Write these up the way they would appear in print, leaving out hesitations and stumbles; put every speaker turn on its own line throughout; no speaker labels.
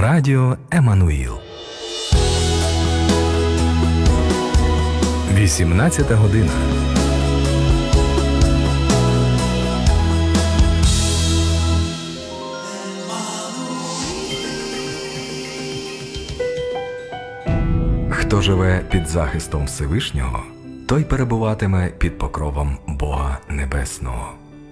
Радіо Еммануїл. 18 година. Хто живе під захистом Всевишнього, той перебуватиме під покровом Бога Небесного.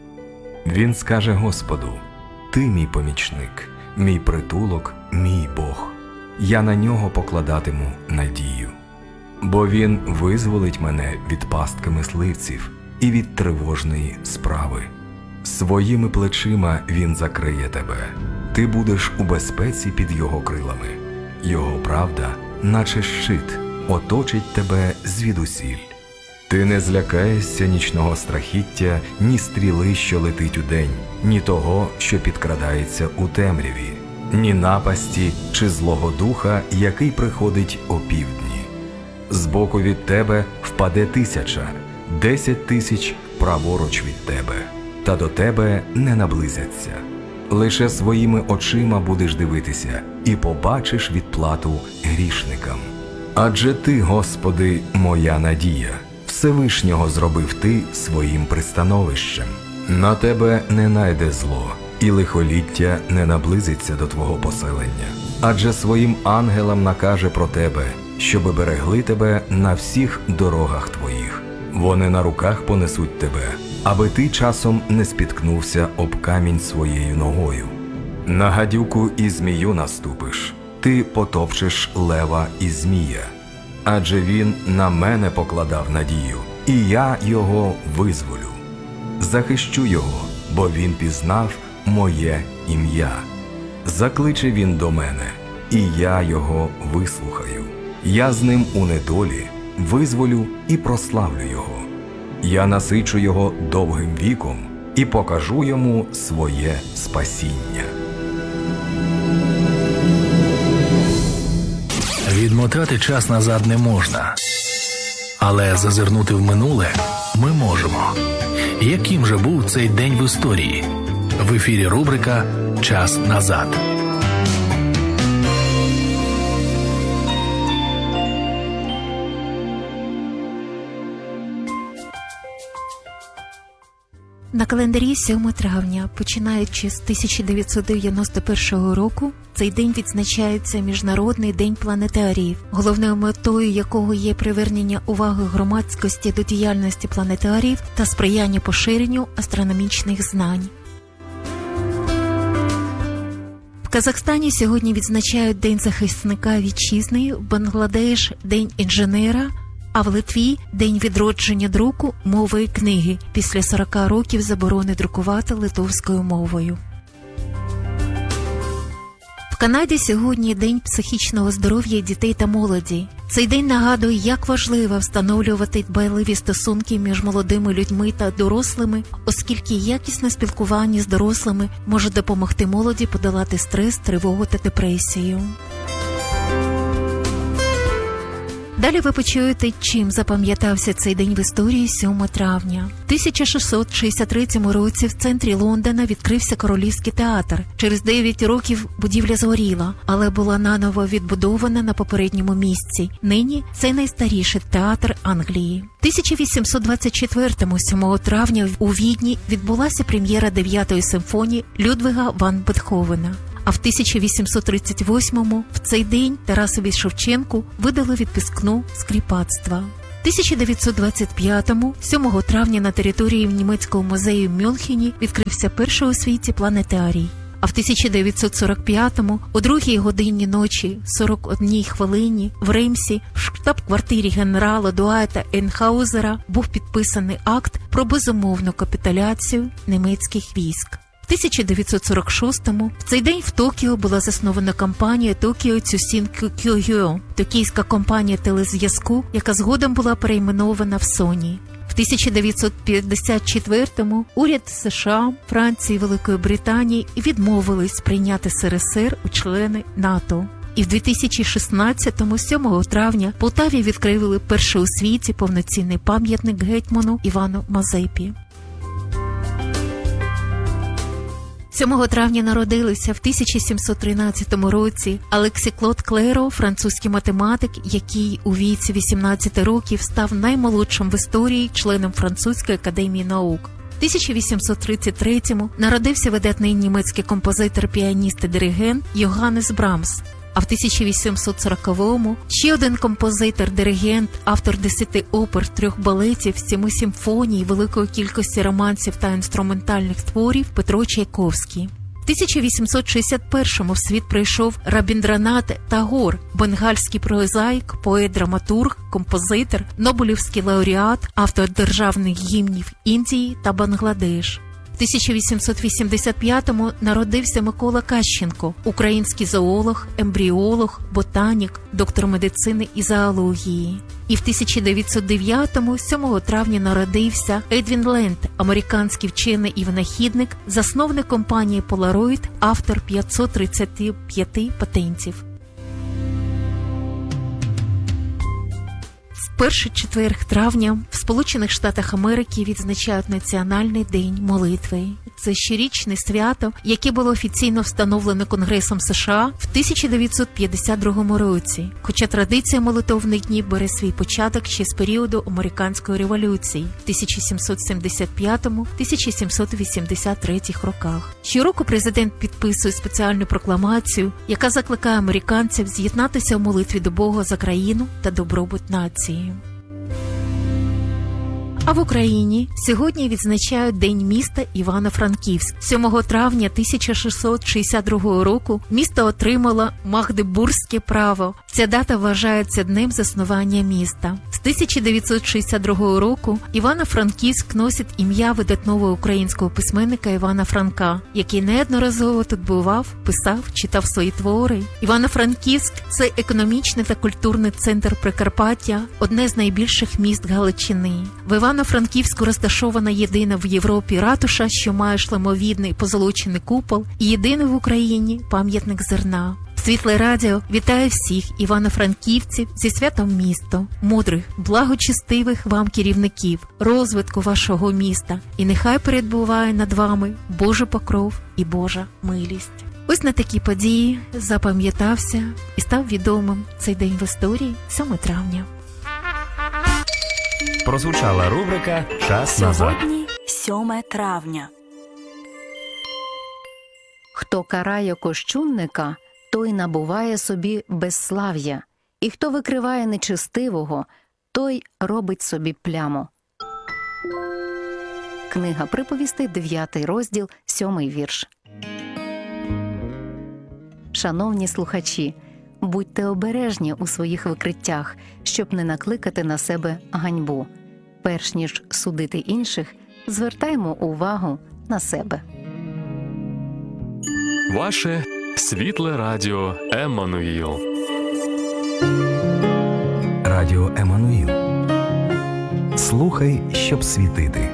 Він скаже Господу: «Ти мій помічник, мій притулок, мій Бог. Я на нього покладатиму надію. Бо він визволить мене від пастки мисливців і від тривожної справи. Своїми плечима він закриє тебе. Ти будеш у безпеці під його крилами. Його правда, наче щит, оточить тебе звідусіль. Ти не злякаєшся нічного страхіття, ні стріли, що летить удень, ні того, що підкрадається у темряві, ні напасті чи злого духа, який приходить опівдні. Збоку від тебе впаде 1000, 10 тисяч праворуч від тебе, та до тебе не наблизяться. Лише своїми очима будеш дивитися і побачиш відплату грішникам. Адже ти, Господи, моя надія, Всевишнього зробив ти своїм пристановищем. На тебе не найде зло, і лихоліття не наблизиться до твого поселення. Адже своїм ангелам накаже про тебе, щоби берегли тебе на всіх дорогах твоїх. Вони на руках понесуть тебе, аби ти часом не спіткнувся об камінь своєю ногою. На гадюку і змію наступиш, ти потопчеш лева і змія. Адже він на мене покладав надію, і я його визволю. Захищу його, бо він пізнав моє ім'я. Закличе він до мене, і я його вислухаю. Я з ним у недолі визволю і прославлю його. Я насичу його довгим віком і покажу йому своє спасіння.
Відмотати час назад не можна, але зазирнути в минуле ми можемо. Яким же був цей день в історії? В ефірі рубрика «Час назад».
На календарі 7 травня, починаючи з 1991 року, цей день відзначається Міжнародний день планетаріїв, головною метою якого є привернення уваги громадськості до діяльності планетаріїв та сприяння поширенню астрономічних знань. В Казахстані сьогодні відзначають День захисника вітчизни, в Бангладеш – День інженера, а в Литві – День відродження друку мови і книги після 40 років заборони друкувати литовською мовою. В Канаді сьогодні День психічного здоров'я дітей та молоді. Цей день нагадує, як важливо встановлювати дбайливі стосунки між молодими людьми та дорослими, оскільки якісне спілкування з дорослими може допомогти молоді подолати стрес, тривогу та депресію. Далі ви почуєте, чим запам'ятався цей день в історії 7 травня. В 1663 році в центрі Лондона відкрився Королівський театр. Через 9 років будівля згоріла, але була наново відбудована на попередньому місці. Нині це найстаріший театр Англії. В 1824-му, 7 травня, у Відні відбулася прем'єра 9-ї симфонії Людвіга ван Бетховена. А в 1838-му в цей день Тарасові Шевченку видали відпускну з кріпацтва. В 1925-му, 7 травня, на території німецького музею в Мюнхені відкрився перший у світі планетарій. А в 1945-му, о 2-й годині ночі, 41 хвилині, в Реймсі, в штаб-квартирі генерала Дуайта Ейнхаузера був підписаний акт про безумовну капітуляцію німецьких військ. В 1946-му в цей день в Токіо була заснована компанія Tokyo Tsushin Kogyo, токійська компанія телезв'язку, яка згодом була перейменована в Sony. В 1954-му уряд США, Франції і Великої Британії відмовились прийняти СРСР у члени НАТО. І в 2016-му, 7 травня, в Полтаві відкрили перший у світі повноцінний пам'ятник гетьману Івану Мазепі. 7 травня народилися в 1713 році Алексі Клод Клеро, французький математик, який у віці 18 років став наймолодшим в історії членом Французької академії наук. В 1833-му народився видатний німецький композитор, піаніст і диригент Йоганнес Брамс. А в 1840-му ще один композитор, диригент, автор 10 опер, 3 балетів, 7 симфоній, великої кількості романсів та інструментальних творів Петро Чайковський. В 1861-му в світ прийшов Рабіндранат Тагор, бенгальський прозаїк, поет-драматург, композитор, Нобелівський лауреат, автор державних гімнів Індії та Бангладеш. В 1885-му народився Микола Кащенко, український зоолог, ембріолог, ботанік, доктор медицини і зоології. І в 1909-му, 7 травня, народився Едвін Ленд, американський вчений і винахідник, засновник компанії Polaroid, автор 535 патентів. В перший четверг травня в Сполучених Штатах Америки відзначають Національний день молитви. Це щорічне свято, яке було офіційно встановлено Конгресом США в 1952 році, хоча традиція молитовних днів бере свій початок ще з періоду Американської революції в 1775-1783 роках. Щороку президент підписує спеціальну прокламацію, яка закликає американців з'єднатися у молитві до Бога за країну та добробут нації. А в Україні сьогодні відзначають День міста Івано-Франківськ. 7 травня 1662 року місто отримало Магдебурзьке право. Ця дата вважається днем заснування міста. З 1962 року Івано-Франківськ носить ім'я видатного українського письменника Івана Франка, який неодноразово тут бував, писав, читав свої твори. Івано-Франківськ – це економічний та культурний центр Прикарпаття, одне з найбільших міст Галичини. В Івано-Франківську розташована єдина в Європі ратуша, що має шлемовідний позолочений купол, і єдиний в Україні пам'ятник зерна. Світле радіо вітає всіх івано-франківців зі святом міста, мудрих, благочестивих вам керівників, розвитку вашого міста. І нехай перебуває над вами Божий покров і Божа милість. Ось на такі події запам'ятався і став відомим цей день в історії 7 травня.
Прозвучала рубрика «Час назад».
Сьогодні 7 травня.
Хто карає кощунника, той набуває собі безслав'я, і хто викриває нечестивого, той робить собі пляму. Книга приповістей, 9 розділ, 7 вірш. Шановні слухачі, будьте обережні у своїх викриттях, щоб не накликати на себе ганьбу. Перш ніж судити інших, звертаймо увагу на себе.
Ваше світле радіо Еммануїл.
Радіо Еммануїл. Слухай, щоб світити.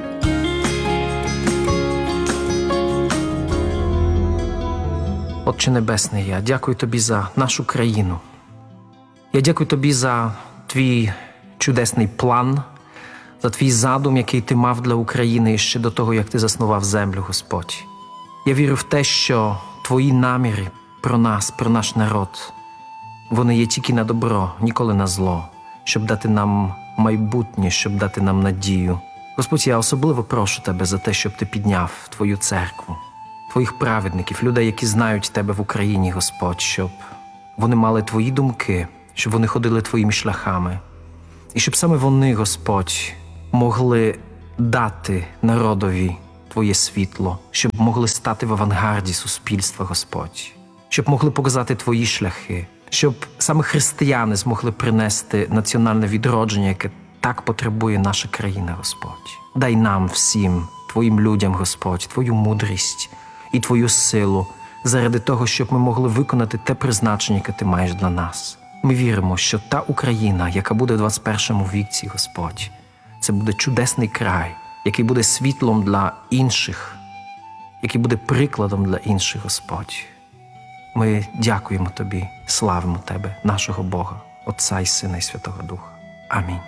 Отче Небесний, я дякую Тобі за нашу країну. Я дякую Тобі за Твій чудесний план, за Твій задум, який Ти мав для України ще до того, як Ти заснував землю, Господь. Я вірю в те, що Твої наміри про нас, про наш народ, вони є тільки на добро, ніколи на зло, щоб дати нам майбутнє, щоб дати нам надію. Господь, я особливо прошу Тебе за те, щоб Ти підняв Твою церкву, Твоїх праведників, людей, які знають Тебе в Україні, Господь, щоб вони мали Твої думки, щоб вони ходили Твоїми шляхами. І щоб саме вони, Господь, могли дати народові Твоє світло, щоб могли стати в авангарді суспільства, Господь, щоб могли показати Твої шляхи, щоб саме християни змогли принести національне відродження, яке так потребує наша країна, Господь. Дай нам всім, Твоїм людям, Господь, Твою мудрість і Твою силу заради того, щоб ми могли виконати те призначення, яке Ти маєш для нас. Ми віримо, що та Україна, яка буде в 21 віці, Господь, це буде чудесний край, який буде світлом для інших, який буде прикладом для інших, Господь. Ми дякуємо Тобі, славимо Тебе, нашого Бога, Отця і Сина і Святого Духа. Амінь.